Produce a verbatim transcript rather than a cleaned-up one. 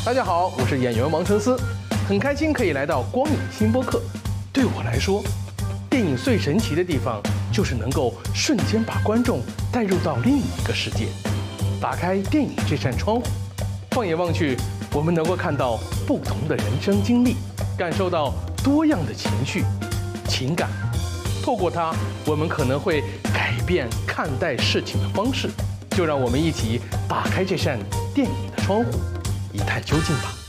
大家好，我是演员王承思，很开心可以来到光影新播客。对我来说，电影最神奇的地方就是能够瞬间把观众带入到另一个世界。打开电影这扇窗户，放眼望去，我们能够看到不同的人生经历，感受到多样的情绪、情感。透过它，我们可能会改变看待事情的方式。就让我们一起打开这扇电影的窗户，一探究竟吧。